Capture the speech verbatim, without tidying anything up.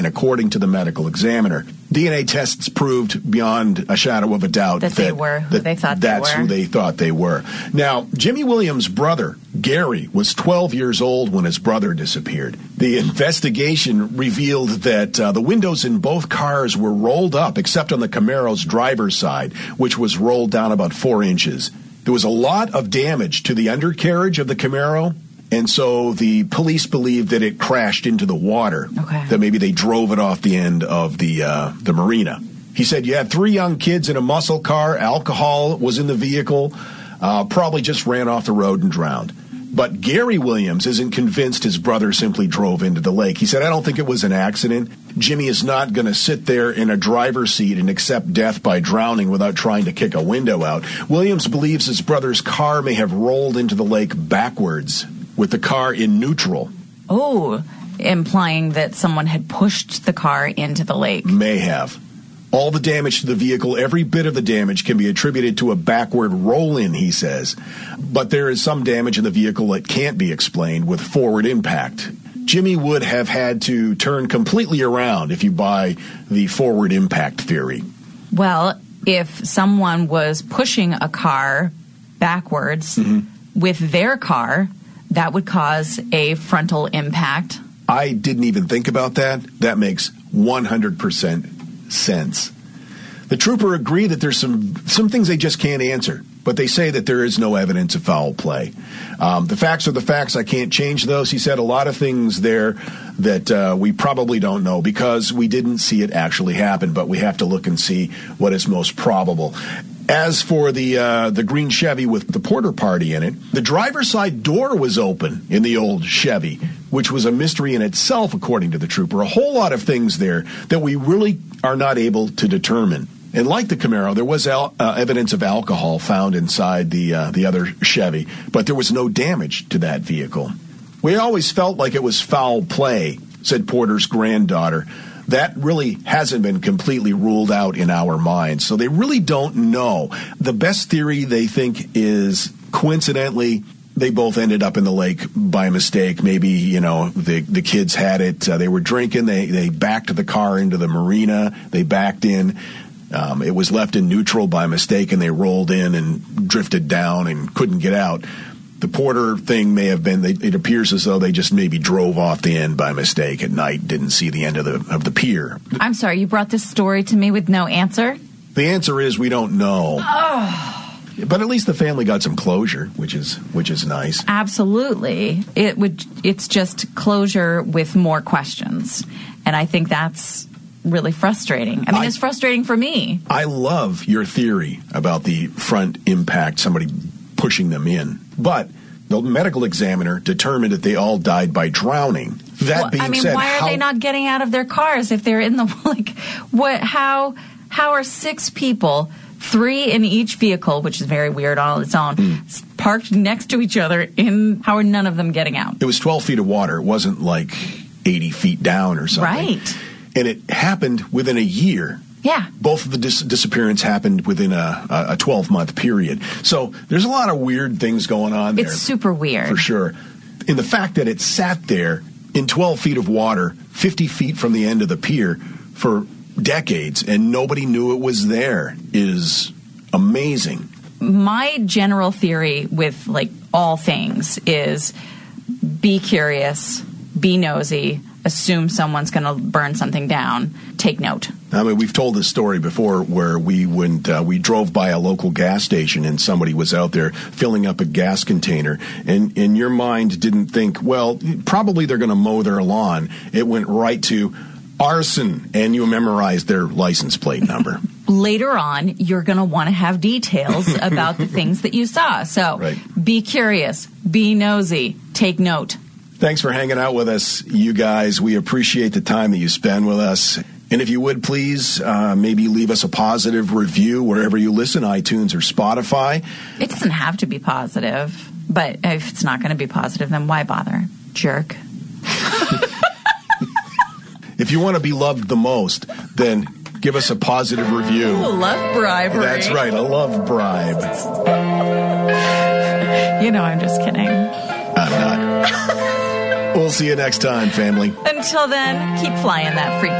And according to the medical examiner, D N A tests proved beyond a shadow of a doubt that, that they were who that they thought they were. That's who they thought they were. Now, Jimmy Williams' brother, Gary, was twelve years old when his brother disappeared. The investigation revealed that uh, the windows in both cars were rolled up, except on the Camaro's driver's side, which was rolled down about four inches. There was a lot of damage to the undercarriage of the Camaro. And so the police believed that it crashed into the water, okay. that maybe they drove it off the end of the uh, the marina. He said you had three young kids in a muscle car, alcohol was in the vehicle, uh, probably just ran off the road and drowned. But Gary Williams isn't convinced his brother simply drove into the lake. He said, I don't think it was an accident. Jimmy is not going to sit there in a driver's seat and accept death by drowning without trying to kick a window out. Williams believes his brother's car may have rolled into the lake backwards, with the car in neutral. Oh, implying that someone had pushed the car into the lake. May have. All the damage to the vehicle, every bit of the damage can be attributed to a backward roll-in, he says. But there is some damage in the vehicle that can't be explained with forward impact. Jimmy would have had to turn completely around if you buy the forward impact theory. Well, if someone was pushing a car backwards mm-hmm. with their car, that would cause a frontal impact. I didn't even think about that. That makes one hundred percent sense. The trooper agreed that there's some, some things they just can't answer, but they say that there is no evidence of foul play. Um, the facts are the facts. I can't change those. He said a lot of things there that uh, we probably don't know because we didn't see it actually happen, but we have to look and see what is most probable. As for the uh, the green Chevy with the Porter Party in it, the driver's side door was open in the old Chevy, which was a mystery in itself, according to the trooper. A whole lot of things there that we really are not able to determine. And like the Camaro, there was al- uh, evidence of alcohol found inside the uh, the other Chevy, but there was no damage to that vehicle. We always felt like it was foul play, said Porter's granddaughter. That really hasn't been completely ruled out in our minds, so they really don't know. The best theory, they think, is coincidentally they both ended up in the lake by mistake. Maybe, you know, the the kids had it. Uh, they were drinking. They, they backed the car into the marina. They backed in. Um, it was left in neutral by mistake, and they rolled in and drifted down and couldn't get out. The Porter thing may have been, they, it appears as though they just maybe drove off the end by mistake at night, didn't see the end of the of the pier. I'm sorry, you brought this story to me with no answer? The answer is we don't know. Oh. But at least the family got some closure, which is which is nice. Absolutely. It would. It's just closure with more questions. And I think that's really frustrating. I mean, I, it's frustrating for me. I love your theory about the front impact, somebody pushing them in. But the medical examiner determined that they all died by drowning. That well, being I mean, said, why are how, they not getting out of their cars if they're in the, like, what, how, how are six people, three in each vehicle, which is very weird on its own, mm. parked next to each other in, how are none of them getting out? It was twelve feet of water. It wasn't like eighty feet down or something. Right. And it happened within a year. Yeah. Both of the dis- disappearance happened within a, a twelve-month period. So there's a lot of weird things going on there. It's super weird. For sure. And the fact that it sat there in twelve feet of water, fifty feet from the end of the pier for decades, and nobody knew it was there is amazing. My general theory with, like, all things is be curious, be nosy, assume someone's going to burn something down, take note. I mean, we've told this story before where we went, uh, we drove by a local gas station and somebody was out there filling up a gas container, and in your mind didn't think, well, probably they're going to mow their lawn. It went right to arson, and you memorized their license plate number. Later on, you're going to want to have details about the things that you saw. So right. Be curious, be nosy, take note. Thanks for hanging out with us, you guys. We appreciate the time that you spend with us. And if you would, please, uh, maybe leave us a positive review wherever you listen, iTunes or Spotify. It doesn't have to be positive, but if it's not going to be positive, then why bother? Jerk. If you want to be loved the most, then give us a positive review. Ooh, love bribery. That's right, a love bribe. You know, I'm just kidding. I'm not. We'll see you next time, family. Until then, keep flying that freak